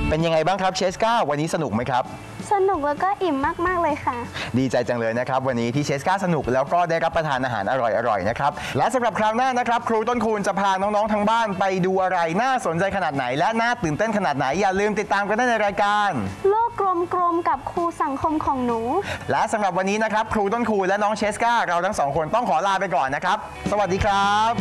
เป็นยังไงบ้างครับเชสกาวันนี้สนุกไหมครับสนุกแล้วก็อิ่มมากๆเลยค่ะดีใจจังเลยนะครับวันนี้ที่เชสกาสนุกแล้วก็ได้รับประทานอาหารอร่อยๆนะครับและสำหรับคราวหน้านะครับครูต้นคูณจะพาน้องๆทางบ้านไปดูอะไรน่าสนใจขนาดไหนและน่าตื่นเต้นขนาดไหนอย่าลืมติดตามกันได้ในรายการโลกกลมๆกับครูสังคมของหนูและสำหรับวันนี้นะครับครูต้นคูณและน้องเชสกาเราทั้งสองคนต้องขอลาไปก่อนนะครับสวัสดีครับ